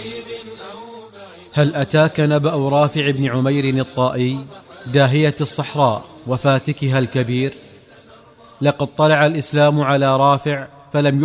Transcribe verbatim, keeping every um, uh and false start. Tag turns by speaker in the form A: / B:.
A: هل أتاك نبأ رافع بن عمير الطائي داهية الصحراء وفاتكها الكبير؟ لقد طلع الإسلام على رافع فلم